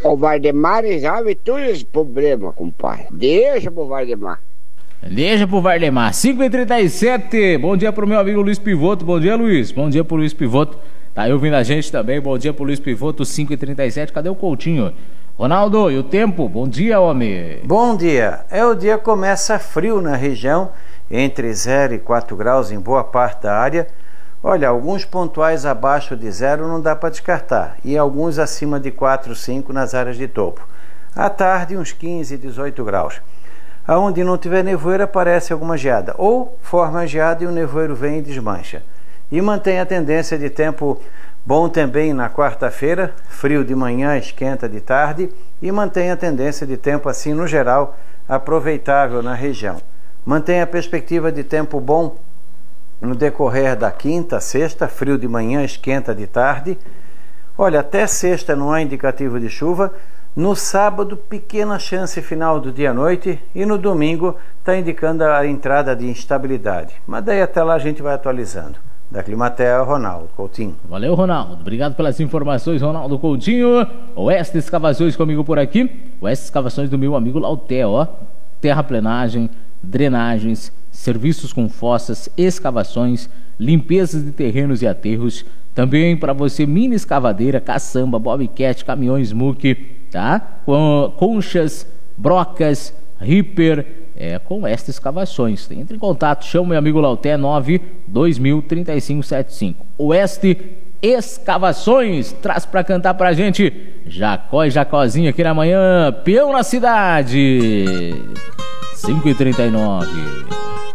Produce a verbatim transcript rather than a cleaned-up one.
O Valdemar resolve todos os problemas, compadre. Deixa pro Valdemar. Deixa pro Valdemar. cinco e trinta e sete. Bom dia pro meu amigo Luiz Pivoto. Bom dia, Luiz. Bom dia pro Luiz Pivoto. Tá aí ouvindo a gente também. Bom dia pro Luiz Pivoto, cinco e trinta e sete. Cadê o Coutinho? Ronaldo, e o tempo? Bom dia, homem. Bom dia. É, o dia começa frio na região, entre zero e quatro graus em boa parte da área. Olha, alguns pontuais abaixo de zero não dá para descartar, e alguns acima de quatro, cinco nas áreas de topo. À tarde, uns quinze, dezoito graus. Aonde não tiver nevoeiro, aparece alguma geada, ou forma a geada e o nevoeiro vem e desmancha. E mantém a tendência de tempo bom também na quarta-feira, frio de manhã, esquenta de tarde, e mantém a tendência de tempo assim no geral, aproveitável na região. Mantém a perspectiva de tempo bom no decorrer da quinta, sexta, frio de manhã, esquenta de tarde. Olha, até sexta não há indicativo de chuva. No sábado, pequena chance final do dia à noite, e no domingo está indicando a entrada de instabilidade. Mas daí até lá a gente vai atualizando. Da Climatea, Ronaldo Coutinho. Valeu, Ronaldo. Obrigado pelas informações, Ronaldo Coutinho. Oeste Escavações comigo por aqui. Oeste Escavações do meu amigo Lauté, ó. Terraplenagem, drenagens, serviços com fossas, escavações, limpezas de terrenos e aterros. Também para você, mini escavadeira, caçamba, bobcat, caminhões muque, tá? Com conchas, brocas, ripper, é com Oeste Escavações. Entre em contato, chama meu amigo Lauté, nove dois mil, trinta e cinco setenta e cinco. Oeste Escavações traz pra cantar pra gente Jacó e Jacózinho aqui na manhã, peão na cidade. cinco e trinta e nove.